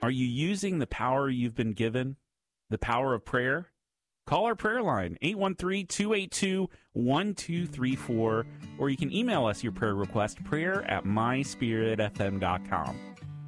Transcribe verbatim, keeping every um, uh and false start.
Are you using the power you've been given, the power of prayer? Call our prayer line, eight one three, two eight two, one two three four, or you can email us your prayer request, prayer at my spirit f m dot com.